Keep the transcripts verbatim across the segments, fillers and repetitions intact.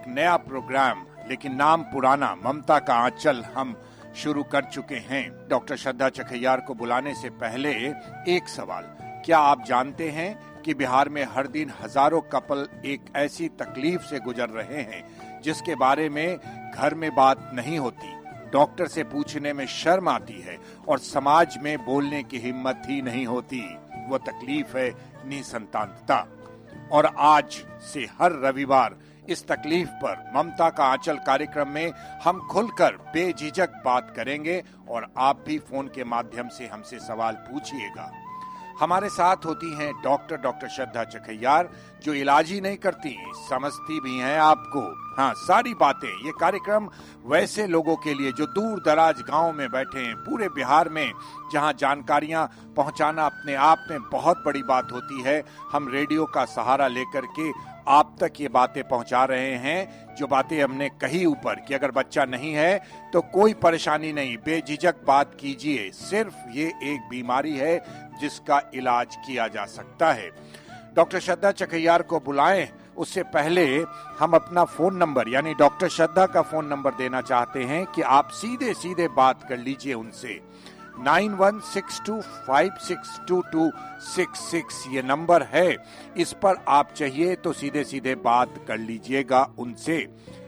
नया प्रोग्राम, लेकिन नाम पुराना, ममता का आंचल, हम शुरू कर चुके हैं। डॉक्टर श्रद्धा चकैयार को बुलाने से पहले एक सवाल, क्या आप जानते हैं कि बिहार में हर दिन हजारों कपल एक ऐसी तकलीफ से गुजर रहे हैं जिसके बारे में घर में बात नहीं होती, डॉक्टर से पूछने में शर्म आती है और समाज में बोलने की हिम्मत ही नहीं होती। वो तकलीफ है निसंतानता। और आज से हर रविवार इस तकलीफ पर ममता का आंचल कार्यक्रम में हम खुलकर बेझिझक बात करेंगे और आप भी फोन के माध्यम से हमसे सवाल पूछिएगा। हमारे साथ होती हैं डॉक्टर डॉक्टर श्रद्धा चकैयार, जो इलाज ही नहीं करती, समझती भी हैं आपको। हाँ, सारी बातें। ये कार्यक्रम वैसे लोगों के लिए जो दूर दराज गांव में बैठे हैं, पूरे बिहार में, जहां जानकारियां पहुंचाना अपने आप में बहुत बड़ी बात होती है। हम रेडियो का सहारा लेकर के आप तक ये बातें पहुंचा रहे हैं, जो बातें हमने कही ऊपर कि अगर बच्चा नहीं है तो कोई परेशानी नहीं, बेझिझक बात कीजिए। सिर्फ ये एक बीमारी है जिसका इलाज किया जा सकता है। डॉक्टर श्रद्धा चकैयार को बुलाएं, उससे पहले हम अपना फोन नंबर यानी डॉक्टर श्रद्धा का फोन नंबर देना चाहते हैं कि आप सीधे सीधे बात कर लीजिए उनसे। Nine one six to five six to to six six ये नंबर है। इस पर आप चाहिए तो सीधे सीधे बात कर लीजिएगा उनसे।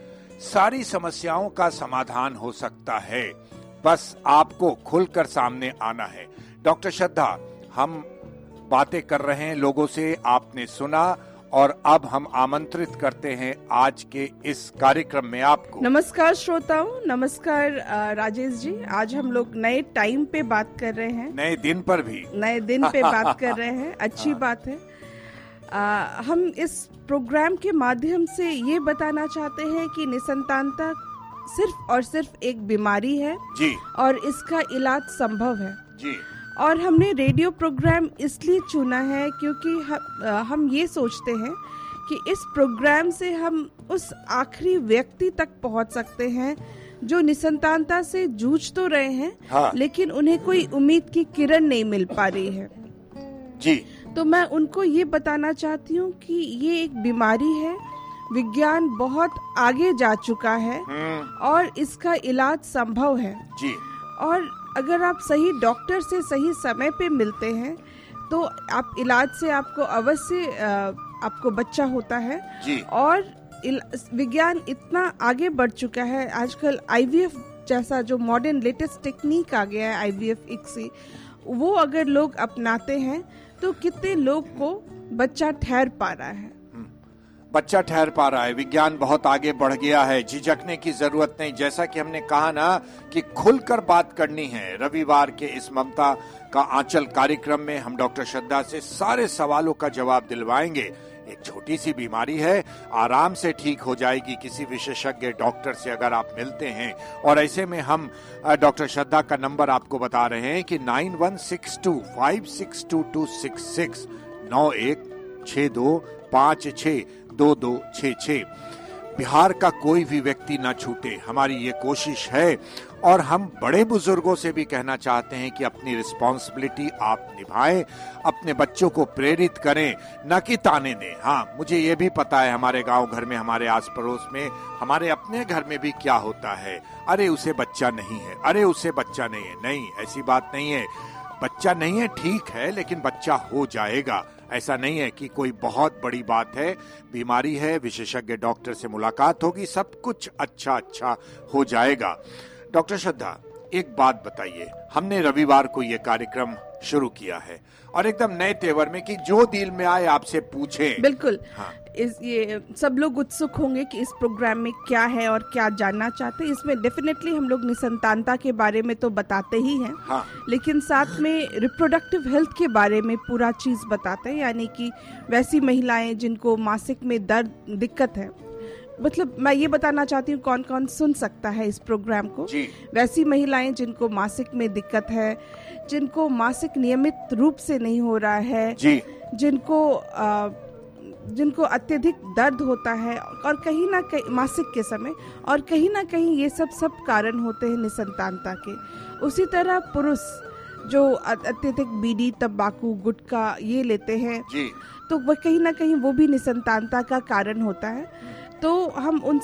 सारी समस्याओं का समाधान हो सकता है, बस आपको खुलकर सामने आना है। डॉक्टर श्रद्धा, हम बातें कर रहे हैं लोगों से, आपने सुना, और अब हम आमंत्रित करते हैं आज के इस कार्यक्रम में आपको। नमस्कार श्रोताओं, नमस्कार राजेश जी। आज हम लोग नए टाइम पे बात कर रहे हैं, नए दिन पर भी नए दिन पे बात कर रहे हैं। अच्छी बात है। आ, हम इस प्रोग्राम के माध्यम से ये बताना चाहते हैं कि निसंतानता सिर्फ और सिर्फ एक बीमारी है जी, और इसका इलाज संभव है जी। और हमने रेडियो प्रोग्राम इसलिए चुना है क्योंकि हम, हम ये सोचते हैं कि इस प्रोग्राम से हम उस आखिरी व्यक्ति तक पहुंच सकते हैं जो निसंतानता से जूझ तो रहे हैं, हाँ। लेकिन उन्हें कोई उम्मीद की किरण नहीं मिल पा रही है जी। तो मैं उनको ये बताना चाहती हूँ कि ये एक बीमारी है, विज्ञान बहुत आगे जा चुका है और इसका इलाज संभव है जी। और अगर आप सही डॉक्टर से सही समय पे मिलते हैं तो आप इलाज से आपको अवश्य आपको बच्चा होता है जी। और विज्ञान इतना आगे बढ़ चुका है आजकल, आईवीएफ जैसा जो मॉडर्न लेटेस्ट टेक्निक आ गया है, आईवीएफ इक्सी, वो अगर लोग अपनाते हैं तो कितने लोग को बच्चा ठहर पा रहा है बच्चा ठहर पा रहा है। विज्ञान बहुत आगे बढ़ गया है, झिझकने की जरूरत नहीं। जैसा कि हमने कहा ना कि खुलकर बात करनी है। रविवार के इस ममता का आंचल कार्यक्रम में हम डॉक्टर श्रद्धा से सारे सवालों का जवाब दिलवाएंगे। एक छोटी सी बीमारी है, आराम से ठीक हो जाएगी किसी विशेषज्ञ डॉक्टर से अगर आप मिलते हैं। और ऐसे में हम डॉक्टर श्रद्धा का नंबर आपको बता रहे हैं कि nine one six to five six to to six six नौ एक छः दो पाँच छः दो दो छः छः। बिहार का कोई भी व्यक्ति ना छूटे, हमारी ये कोशिश है। और हम बड़े बुजुर्गों से भी कहना चाहते हैं कि अपनी रिस्पॉन्सिबिलिटी आप निभाएं, अपने बच्चों को प्रेरित करें, न कि ताने दें। हाँ, मुझे ये भी पता है हमारे गांव घर में, हमारे आस पड़ोस में, हमारे अपने घर में भी क्या होता है, अरे उसे बच्चा नहीं है, अरे उसे बच्चा नहीं है। नहीं, ऐसी बात नहीं है। बच्चा नहीं है ठीक है, लेकिन बच्चा हो जाएगा। ऐसा नहीं है कि कोई बहुत बड़ी बात है, बीमारी है, विशेषज्ञ डॉक्टर से मुलाकात होगी, सब कुछ अच्छा अच्छा हो जाएगा। डॉक्टर श्रद्धा, एक बात बताइए, हमने रविवार को ये कार्यक्रम शुरू किया है और एकदम नए तेवर में कि जो दिल में आए आपसे पूछें। बिल्कुल। हाँ। इस ये सब लोग उत्सुक होंगे कि इस प्रोग्राम में क्या है और क्या जानना चाहते हैं। इसमें डेफिनेटली हम लोग निसंतानता के बारे में तो बताते ही हैं, हाँ। लेकिन साथ में रिप्रोडक्टिव हेल्थ के बारे में पूरा चीज बताते हैं, यानी कि वैसी महिलाएं जिनको मासिक में दर्द दिक्कत है, मतलब मैं ये बताना चाहती हूँ कौन कौन सुन सकता है इस प्रोग्राम को। जी। वैसी महिलाएं जिनको मासिक में दिक्कत है, जिनको मासिक नियमित रूप से नहीं हो रहा है जी। जिनको आ, जिनको अत्यधिक दर्द होता है और कहीं ना कहीं मासिक के समय, और कहीं ना कहीं ये सब सब कारण होते हैं निसंतानता के। उसी तरह पुरुष जो अत्यधिक बीड़ी, तंबाकू, गुटखा ये लेते हैं जी। तो वह कहीं ना कहीं वो भी निसंतानता का कारण होता है। तो हम उन